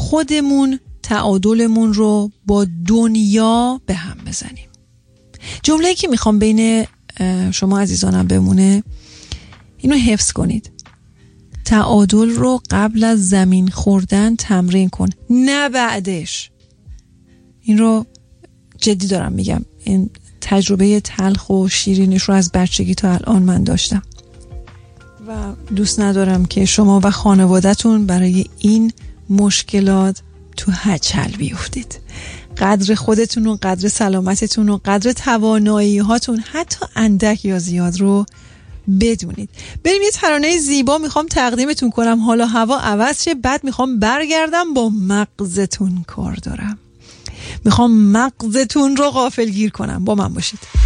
خودمون تعادلمون رو با دنیا به هم بزنیم. جمله‌ای که میخوام بین شما عزیزانم بمونه اینو حفظ کنید: تعادل رو قبل از زمین خوردن تمرین کن، نه بعدش. این رو جدی دارم میگم، این تجربه تلخ و شیرینش رو از بچگی تا الان من داشتم و دوست ندارم که شما و خانواده‌تون برای این مشکلات تو هچل بیفتید. قدر خودتون و قدر سلامتتون و قدر توانایی هاتون حتی اندک یا زیاد رو بدونید. بریم یه ترانه زیبا میخوام تقدیمتون کنم، حالا هوا عوض شه، بعد میخوام برگردم با مغزتون کار دارم، میخوام مغزتون رو غافلگیر کنم. با من باشید.